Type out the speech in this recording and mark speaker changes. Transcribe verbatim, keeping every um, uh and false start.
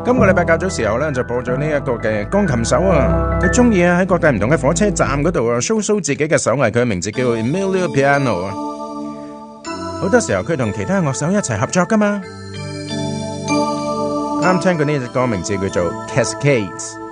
Speaker 1: 今個禮拜較早時候咧就播咗呢一個嘅鋼琴手啊，佢中意啊喺各地唔同嘅火車站嗰度啊 show show 自己嘅手藝，佢嘅名字叫 Emilio Piano 啊。好多時候佢同其他樂手一齊合作噶嘛。啱聽過呢隻歌名字叫做 Cascades。